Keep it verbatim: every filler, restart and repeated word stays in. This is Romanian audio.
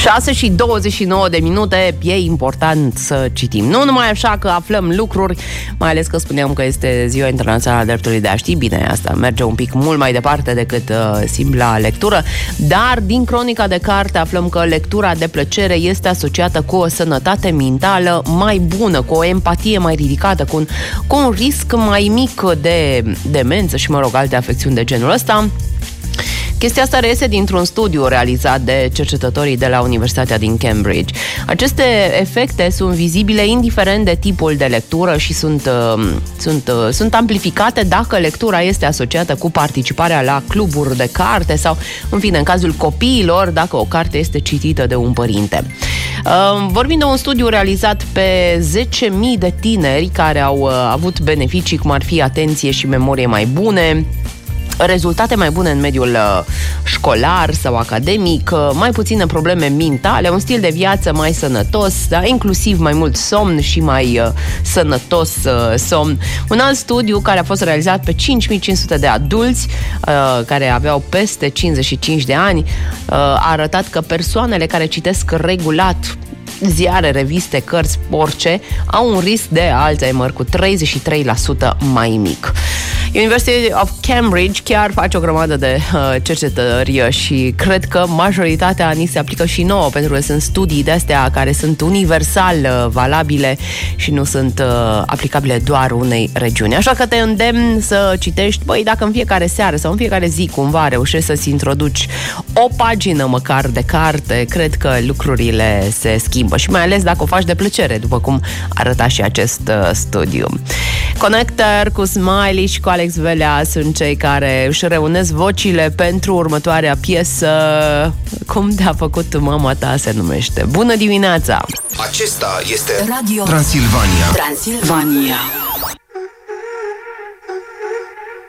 șase și douăzeci și nouă de minute, e important să citim. Nu numai așa că aflăm lucruri, mai ales că spuneam că este Ziua Internațională a Dreptului de a Ști. Bine, asta merge un pic mult mai departe decât uh, simpla lectură, dar din cronica de carte aflăm că lectura de plăcere este asociată cu o sănătate mentală mai bună, cu o empatie mai ridicată, cu un, cu un risc mai mic de demență și, mă rog, alte afecțiuni de genul ăsta. Chestia asta reiese dintr-un studiu realizat de cercetătorii de la Universitatea din Cambridge. Aceste efecte sunt vizibile indiferent de tipul de lectură și sunt, uh, sunt, uh, sunt amplificate dacă lectura este asociată cu participarea la cluburi de carte sau, în fine, în cazul copiilor, dacă o carte este citită de un părinte. Uh, vorbim de un studiu realizat pe zece mii de tineri care au uh, avut beneficii cum ar fi atenție și memorie mai bune, rezultate mai bune în mediul uh, școlar sau academic, uh, mai puține probleme mentale, un stil de viață mai sănătos, da? Inclusiv mai mult somn și mai uh, sănătos uh, somn. Un alt studiu care a fost realizat pe cinci mii cinci sute de adulți uh, care aveau peste cincizeci și cinci de ani uh, a arătat că persoanele care citesc regulat ziare, reviste, cărți, orice, au un risc de Alzheimer cu treizeci și trei la sută mai mic. University of Cambridge chiar face o grămadă de uh, cercetări și cred că majoritatea ni se aplică și nouă, pentru că sunt studii de-astea care sunt universal uh, valabile și nu sunt uh, aplicabile doar unei regiuni. Așa că te îndemn să citești, băi, dacă în fiecare seară sau în fiecare zi cumva reușești să-ți introduci o pagină măcar de carte, cred că lucrurile se schimbă și mai ales dacă o faci de plăcere, după cum arăta și acest uh, studiu. Connector cu Smiley și cu Alex Velea sunt cei care își reunesc vocile pentru următoarea piesă. Cum te-a făcut mama ta se numește. Bună dimineața! Acesta este Radio Transilvania. Transilvania.